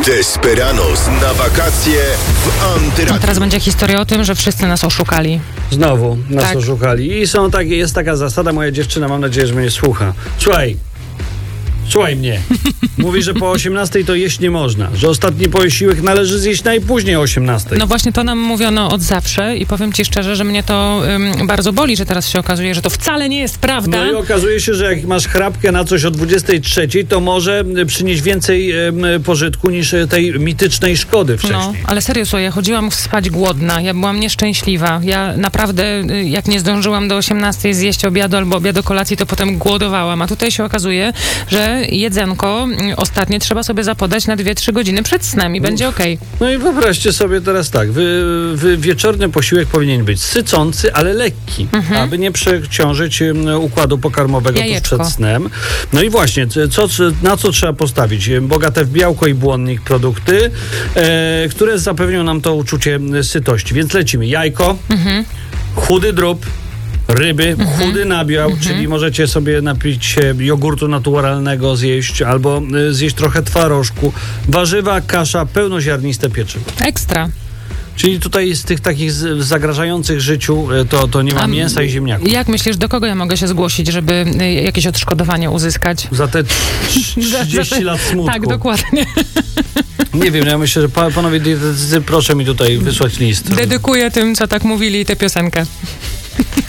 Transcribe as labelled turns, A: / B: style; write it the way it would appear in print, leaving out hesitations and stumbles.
A: Desperados na wakacje w Antyradiu.
B: A teraz będzie historia o tym, że wszyscy nas oszukali.
C: Znowu nas
B: Tak.
C: oszukali. I jest taka zasada, moja dziewczyna, mam nadzieję, że mnie słucha. Słuchaj mnie. Mówi, że po 18 to jeść nie można. Że ostatni posiłek należy zjeść najpóźniej o 18.
B: No właśnie to nam mówiono od zawsze i powiem ci szczerze, że mnie to bardzo boli, że teraz się okazuje, że to wcale nie jest prawda.
C: No i okazuje się, że jak masz chrapkę na coś o 23, to może przynieść więcej pożytku niż tej mitycznej szkody wcześniej.
B: No, ale serio, słuchaj, ja chodziłam spać głodna, ja byłam nieszczęśliwa. Ja naprawdę, jak nie zdążyłam do 18 zjeść obiadu albo obiadu kolacji, to potem głodowałam. A tutaj się okazuje, że jedzonko ostatnie trzeba sobie zapodać na 2-3 godziny przed snem i będzie okej.
C: No i wyobraźcie sobie teraz tak, wieczorny posiłek powinien być sycący, ale lekki, aby nie przeciążyć układu pokarmowego tuż przed snem. No i właśnie, na co trzeba postawić? Bogate w białko i błonnik produkty, które zapewnią nam to uczucie sytości. Więc lecimy. Jajko, chudy drób, ryby, chudy nabiał, czyli możecie sobie napić się jogurtu naturalnego, zjeść, albo zjeść trochę twarożku, warzywa, kasza, pełnoziarniste pieczywo.
B: Ekstra.
C: Czyli tutaj z tych takich zagrażających życiu to nie ma mięsa i ziemniaków.
B: Jak myślisz, do kogo ja mogę się zgłosić, żeby jakieś odszkodowanie uzyskać?
C: Za te 30 lat smutku.
B: Tak, dokładnie.
C: Nie wiem, ja myślę, że panowie dietetycy, proszę mi tutaj wysłać list.
B: Dedykuję tym, co tak mówili, tę piosenkę.